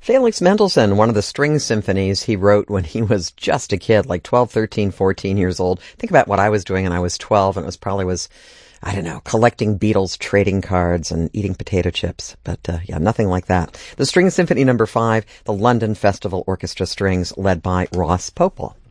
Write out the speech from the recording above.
Felix Mendelssohn, one of the string symphonies he wrote when he was just a kid, like 12, 13, 14 years old. Think about what I was doing when I was 12, and it was probably, I don't know, collecting Beatles trading cards and eating potato chips. But, yeah, nothing like that. The String Symphony No. 5, the London Festival Orchestra Strings, led by Ross Popel.